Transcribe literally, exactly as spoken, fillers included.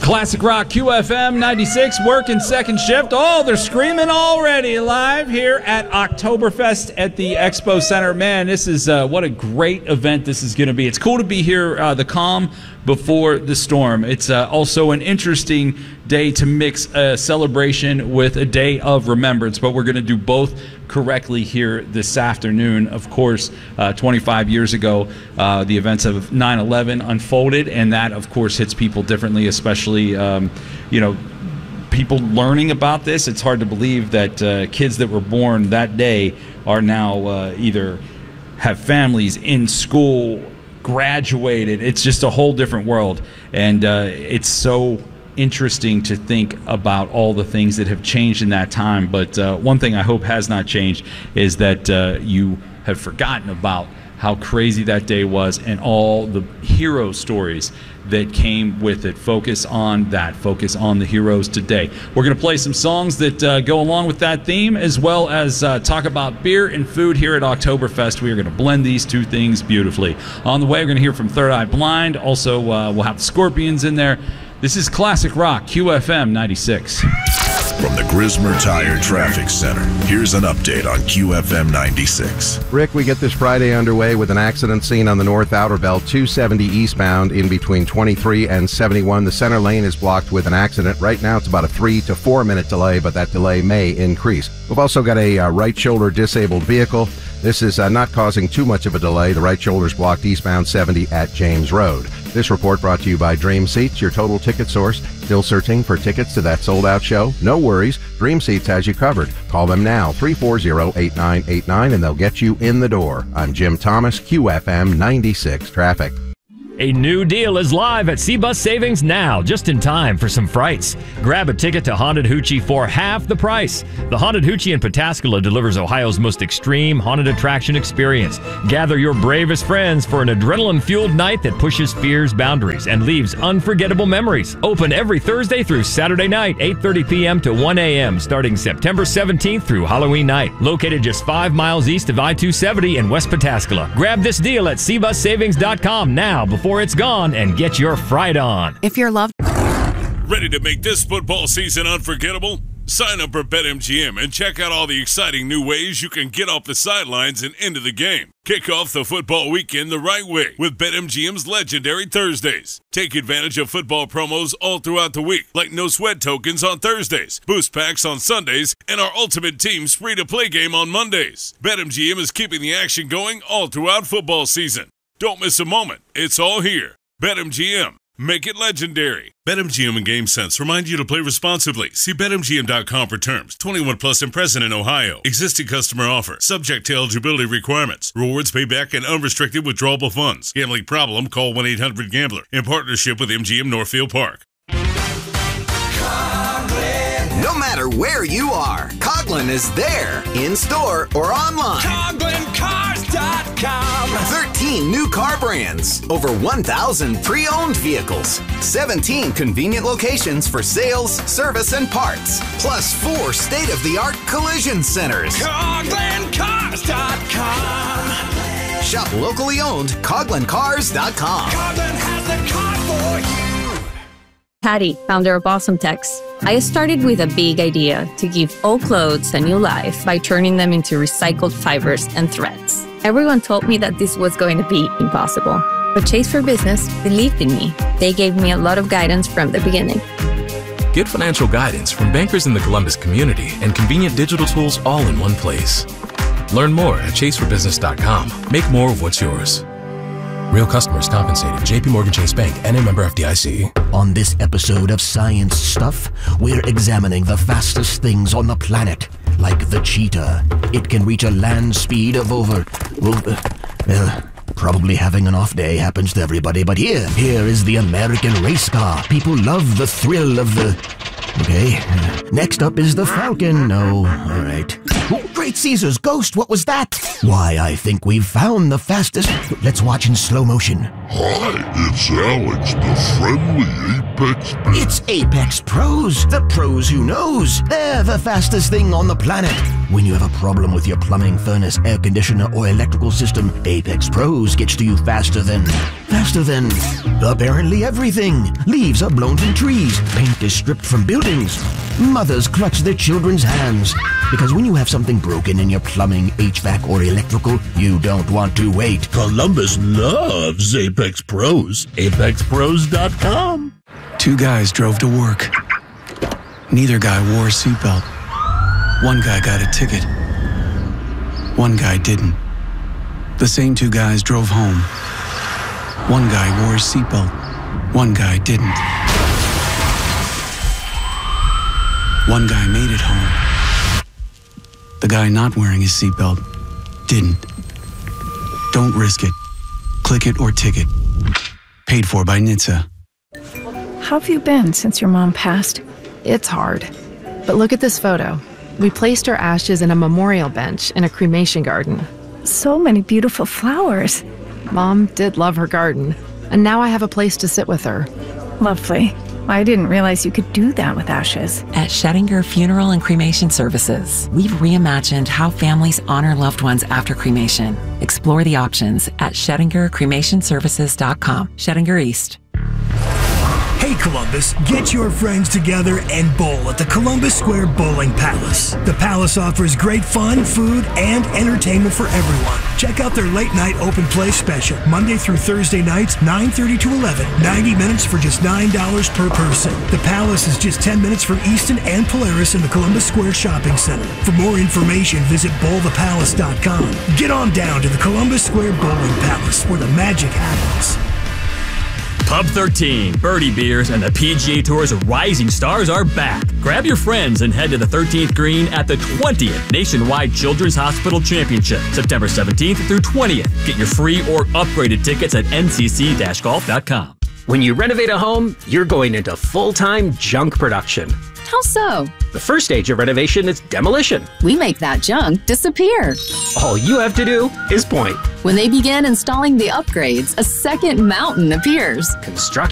Classic Rock Q F M ninety-six, working second shift. Oh, they're screaming already live here at Oktoberfest at the Expo Center. Man, this is uh, what a great event this is going to be. It's cool to be here, uh, the calm before the storm. It's uh, also an interesting day to mix a celebration with a day of remembrance, but we're going to do both correctly here this afternoon. Of course, uh, twenty-five years ago, uh, the events of nine eleven unfolded, and that, of course, hits people differently, especially, um, you know, people learning about this. It's hard to believe that uh, kids that were born that day are now uh, either have families in school, graduated. It's just a whole different world, and uh, it's so interesting to think about all the things that have changed in that time. But uh, one thing I hope has not changed is that uh, you have forgotten about how crazy that day was and all the hero stories that came with it. Focus on that. Focus on the heroes today. We're going to play some songs that uh, go along with that theme, as well as uh, talk about beer and food here at Oktoberfest. We are going to blend these two things beautifully. On the way, we're going to hear from Third Eye Blind. Also, uh, we'll have the Scorpions in there. This is Classic Rock, Q F M ninety-six. From the Grismer Tire Traffic Center, here's an update on Q F M ninety-six. Rick, we get this Friday underway with an accident scene on the North Outer Belt, two seventy eastbound in between twenty-three and seventy-one. The center lane is blocked with an accident. Right now, it's about a three to four minute delay, but that delay may increase. We've also got a uh, right shoulder disabled vehicle. This is uh, not causing too much of a delay. The right shoulder is blocked eastbound seventy at James Road. This report brought to you by Dream Seats, your total ticket source. Still searching for tickets to that sold-out show? No worries. Dream Seats has you covered. Call them now, three four zero, eight nine eight nine, and they'll get you in the door. I'm Jim Thomas, Q F M ninety-six Traffic. A new deal is live at C-Bus Savings now, just in time for some frights. Grab a ticket to Haunted Hoochie for half the price. The Haunted Hoochie in Pataskala delivers Ohio's most extreme haunted attraction experience. Gather your bravest friends for an adrenaline-fueled night that pushes fear's boundaries and leaves unforgettable memories. Open every Thursday through Saturday night, eight thirty p.m. to one a.m., starting September seventeenth through Halloween night. Located just five miles east of I two seventy in West Pataskala. Grab this deal at c bus savings dot com now before it's gone and get your fright on. If you're loved. Ready to make this football season unforgettable? Sign up for BetMGM and check out all the exciting new ways you can get off the sidelines and into the game. Kick off the football weekend the right way with BetMGM's legendary Thursdays. Take advantage of football promos all throughout the week, like no sweat tokens on Thursdays, boost packs on Sundays, and our Ultimate Team free-to-play game on Mondays. BetMGM is keeping the action going all throughout football season. Don't miss a moment. It's all here. BetMGM. Make it legendary. BetMGM and GameSense remind you to play responsibly. See Bet M G M dot com for terms. twenty-one plus and present in Ohio. Existing customer offer. Subject to eligibility requirements. Rewards payback and unrestricted withdrawable funds. Gambling problem? Call one eight hundred gambler. In partnership with M G M Northfield Park. No matter where you are, Coghlan is there, in-store or online. Coghlan Cars dot com. thirteen new car brands, over one thousand pre-owned vehicles, seventeen convenient locations for sales, service, and parts, plus four state-of-the-art collision centers. Coghlan Cars dot com. Shop locally owned, Coghlan Cars dot com. Coghlan has the car for you. Patty, founder of Awesome Tex. I started with a big idea to give old clothes a new life by turning them into recycled fibers and threads. Everyone told me that this was going to be impossible, but Chase for Business believed in me. They gave me a lot of guidance from the beginning. Get financial guidance from bankers in the Columbus community and convenient digital tools all in one place. Learn more at chase for business dot com. Make more of what's yours. Real customers compensated. J P Morgan Chase Bank, N A member F D I C. On this episode of Science Stuff, we're examining the fastest things on the planet, like the cheetah. It can reach a land speed of over, over well, probably having an off day happens to everybody, but here, here is the American race car. People love the thrill of the... Okay, next up is the Falcon. No, all right. Great Caesar's ghost, what was that? Why, I think we've found the fastest. Let's watch in slow motion. Hi, it's Alex, the friendly Apex Pro. It's Apex Pros, the pros who knows. They're the fastest thing on the planet. When you have a problem with your plumbing, furnace, air conditioner, or electrical system, Apex Pros gets to you faster than... faster than... apparently everything. Leaves are blown from trees. Paint is stripped from buildings. Mothers clutch their children's hands. Because when you have something broken in your plumbing, H V A C, or electrical, you don't want to wait. Columbus loves Apex Pros. Apex Pros dot com. Two guys drove to work. Neither guy wore a seatbelt. One guy got a ticket. One guy didn't. The same two guys drove home. One guy wore a seatbelt. One guy didn't. One guy made it home. The guy not wearing his seatbelt didn't. Don't risk it. Click it or ticket. Paid for by N H T S A. How have you been since your mom passed? It's hard. But look at this photo. We placed her ashes in a memorial bench in a cremation garden. So many beautiful flowers. Mom did love her garden, and now I have a place to sit with her. Lovely. I didn't realize you could do that with ashes. At Schettinger Funeral and Cremation Services, we've reimagined how families honor loved ones after cremation. Explore the options at Schettinger Cremation Services dot com. Schettinger East. Hey Columbus, get your friends together and bowl at the Columbus Square Bowling Palace. The Palace offers great fun, food, and entertainment for everyone. Check out their late night open play special, Monday through Thursday nights, nine thirty to eleven, ninety minutes for just nine dollars per person. The Palace is just ten minutes from Easton and Polaris in the Columbus Square Shopping Center. For more information, visit bowl the palace dot com. Get on down to the Columbus Square Bowling Palace, where the magic happens. Pub thirteen, Birdie Beers, and the P G A Tour's rising stars are back. Grab your friends and head to the thirteenth green at the twentieth Nationwide Children's Hospital Championship, September seventeenth through twentieth. Get your free or upgraded tickets at N C C golf dot com. When you renovate a home, you're going into full-time junk production. How so? The first stage of renovation is demolition. We make that junk disappear. All you have to do is point. When they begin installing the upgrades, a second mountain appears. Construction